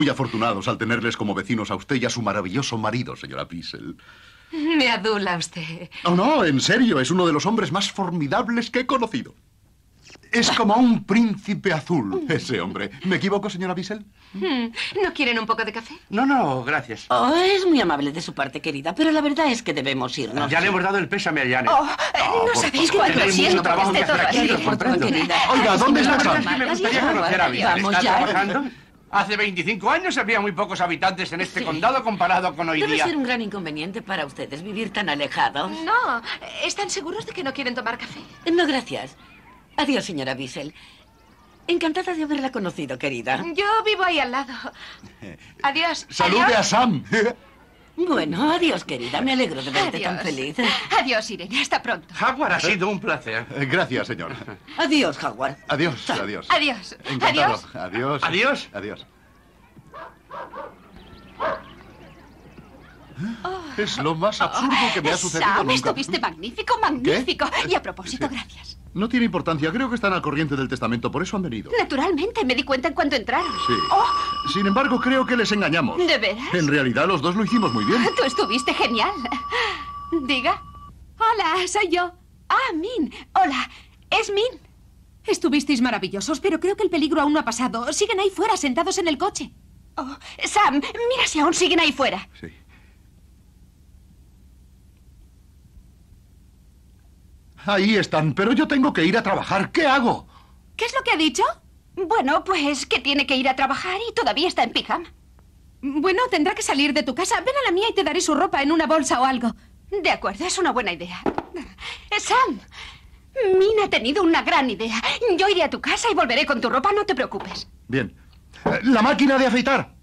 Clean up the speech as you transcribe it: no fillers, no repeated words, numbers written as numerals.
Muy afortunados al tenerles como vecinos a usted y a su maravilloso marido, señora Bissell. Me adula usted. Oh, no, en serio, es uno de los hombres más formidables que he conocido. Es como un príncipe azul, ese hombre. ¿Me equivoco, señora Bissell? ¿No quieren un poco de café? No, gracias. Oh, es muy amable de su parte, querida, pero la verdad es que debemos irnos. Ya le hemos dado el pésame a Janet. No sabéis cuánto tenéis siento mucho trabajo que esté que hacer todo aquí, así. lo comprendo. Querida. Oiga, ¿dónde está Señora, Sam? Me gustaría conocer a Bissell. Vamos ¿Está ya. trabajando? Hace 25 años había muy pocos habitantes en este condado comparado con hoy Debe día. ser un gran inconveniente para ustedes vivir tan alejados. No, ¿están seguros de que no quieren tomar café? No, gracias. Adiós, señora Bissell. Encantada de haberla conocido, querida. Yo vivo ahí al lado. Adiós. ¡Salude a Adiós. Sam! Bueno, adiós, querida. Me alegro de verte tan Adiós. feliz. Adiós, Irene. Hasta pronto. Howard, ha sido un placer. Gracias, señor. Adiós, Howard. Adiós, adiós. Adiós. Encantado. Adiós. Adiós. Adiós. Adiós. Es lo más absurdo que me ha sucedido Sam, nunca. estuviste magnífico, magnífico. Y a propósito, gracias. No tiene importancia. Creo que están al corriente del testamento. Por eso han venido. Naturalmente, me di cuenta en cuanto entraron. Sí. Oh, Sin embargo, creo que les engañamos. ¿de veras? En realidad, los dos lo hicimos muy bien. Tú estuviste genial. Diga. Hola, soy yo. Ah, Min. Hola, es Min. Estuvisteis maravillosos, pero creo que el peligro aún no ha pasado. Siguen ahí fuera, sentados en el coche. Oh, Sam, mira si aún siguen ahí fuera. Sí. Ahí están, pero yo tengo que ir a trabajar. ¿Qué hago? ¿Qué es lo que ha dicho? Bueno, pues que tiene que ir a trabajar y todavía está en pijama. Bueno, tendrá que salir de tu casa. Ven a la mía y te daré su ropa en una bolsa o algo. De acuerdo, es una buena idea. Sam, Min ha tenido una gran idea. Yo iré a tu casa y volveré con tu ropa, no te preocupes. Bien. La máquina de afeitar.